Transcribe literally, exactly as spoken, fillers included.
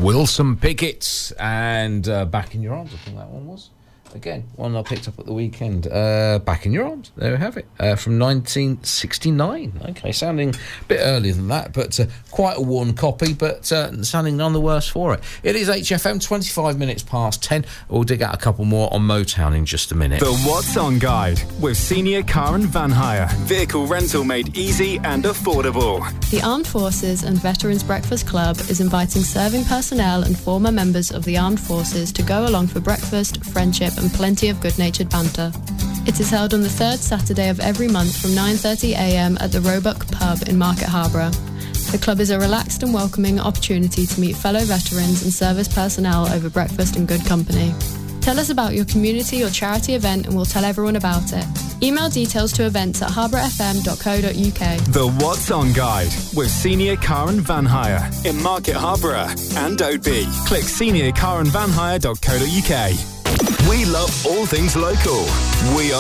Wilson Pickett and uh, Back in Your Arms, I think that one was. Again, one I picked up at the weekend. Uh, Back in Your Arms, there we have it, uh, from nineteen sixty-nine. Okay, sounding a bit earlier than that, but uh, quite a worn copy, but uh, sounding none the worse for it. It is H F M, twenty-five minutes past ten. We'll dig out a couple more on Motown in just a minute. The What's On Guide with Senior Car and Van Hire. Vehicle rental made easy and affordable. The Armed Forces and Veterans Breakfast Club is inviting serving personnel and former members of the Armed Forces to go along for breakfast, friendship and plenty of good-natured banter. It is held on the third Saturday of every month from nine thirty a m at the Roebuck Pub in Market Harborough. The club is a relaxed and welcoming opportunity to meet fellow veterans and service personnel over breakfast in good company. Tell us about your community or charity event and we'll tell everyone about it. Email details to events at harbour f m dot co dot u k. The What's On Guide with Senior Car and Van Hire in Market Harborough and Oadby. Click senior car and van hire dot co dot u k. We love all things local. We are